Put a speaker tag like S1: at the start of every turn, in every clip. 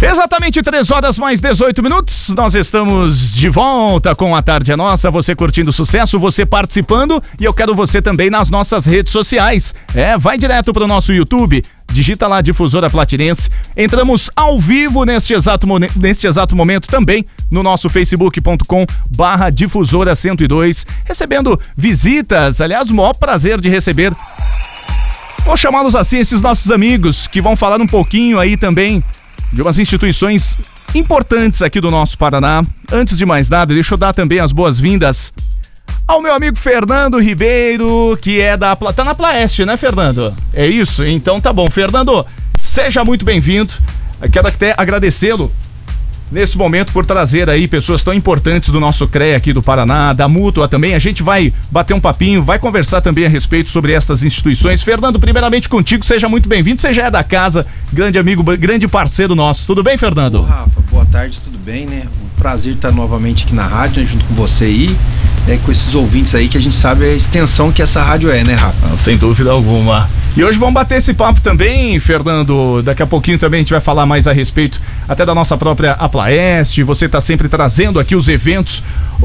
S1: Exatamente 3 horas mais 18 minutos, nós estamos de volta com A Tarde é Nossa, você curtindo o sucesso, você participando e eu quero você também nas nossas redes sociais. Vai direto pro nosso YouTube, digita lá Difusora Platinense, entramos ao vivo neste exato momento também no nosso facebook.com/Difusora 102, recebendo visitas, aliás, o maior prazer de receber, vou chamá-los assim, esses nossos amigos que vão falar um pouquinho aí também de umas instituições importantes aqui do nosso Paraná. Antes de mais nada, deixa eu dar também as boas-vindas ao meu amigo Fernando Ribeiro, que é tá na Plaeste, né, Fernando? É isso? Então tá bom. Fernando, seja muito bem-vindo. Quero até agradecê-lo nesse momento por trazer aí pessoas tão importantes do nosso CREA aqui do Paraná, da Mútua também. A gente vai bater um papinho, vai conversar também a respeito sobre estas instituições. Fernando, primeiramente contigo, seja muito bem-vindo. Você já é da casa, grande amigo, grande parceiro nosso. Tudo bem, Fernando?
S2: Ô, Rafa, boa tarde, tudo bem, né? Um prazer estar novamente aqui na rádio, né, junto com você aí, né, com esses ouvintes aí, que a gente sabe a extensão que essa rádio é, né, Rafa?
S1: Sem dúvida alguma. E hoje vamos bater esse papo também, Fernando. Daqui a pouquinho também a gente vai falar mais a respeito até da nossa própria Aplaeste. Você está sempre trazendo aqui os eventos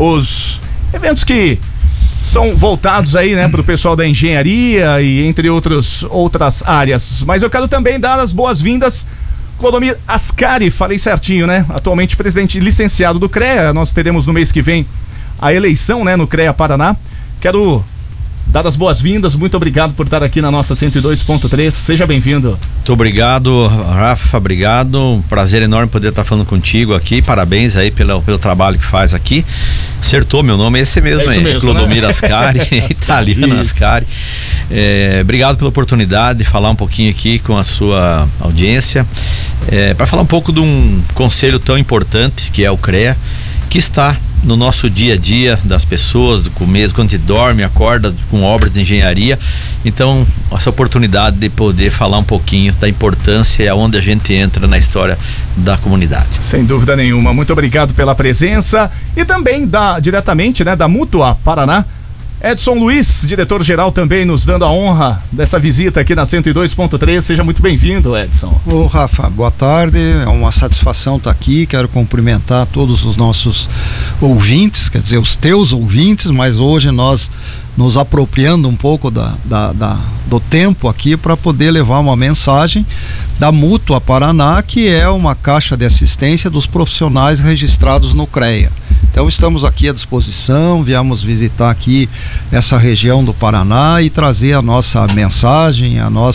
S1: que são voltados aí, né, para o pessoal da engenharia e entre outras áreas. Mas eu quero também dar as boas-vindas Clodomir Ascari, falei certinho, né? Atualmente presidente licenciado do CREA. Nós teremos no mês que vem a eleição, né, no CREA Paraná. Quero dar as boas-vindas, muito obrigado por estar aqui na nossa 102.3, seja bem-vindo.
S3: Muito obrigado, Rafa, obrigado, um prazer enorme poder estar falando contigo aqui, parabéns aí pelo trabalho que faz aqui. Acertou, meu nome é esse mesmo, Clodomir, né? Ascari, italiano Ascari. Obrigado pela oportunidade de falar um pouquinho aqui com a sua audiência, para falar um pouco de um conselho tão importante que é o CREA, que está no nosso dia a dia das pessoas, do começo, quando a gente dorme, acorda com obras de engenharia. Então, essa oportunidade de poder falar um pouquinho da importância e aonde a gente entra na história da comunidade.
S1: Sem dúvida nenhuma, muito obrigado pela presença e também diretamente, né, da Mútua Paraná, Edson Luiz, diretor-geral, também nos dando a honra dessa visita aqui na 102.3. Seja muito bem-vindo, Edson.
S4: Ô, Rafa, boa tarde, é uma satisfação estar aqui. Quero cumprimentar todos os nossos ouvintes, quer dizer, os teus ouvintes, mas hoje nós nos apropriando um pouco do tempo aqui para poder levar uma mensagem da Mútua Paraná, que é uma caixa de assistência dos profissionais registrados no CREA. Então estamos aqui à disposição, viemos visitar aqui essa região do Paraná e trazer a nossa mensagem,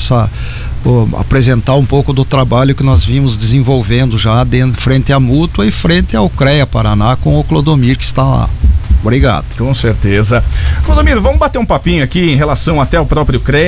S4: apresentar um pouco do trabalho que nós vimos desenvolvendo já frente à Mútua e frente ao CREA Paraná com o Clodomir que está lá. Obrigado.
S1: Com certeza. Clodomir, vamos bater um papinho aqui em relação até ao próprio CREA.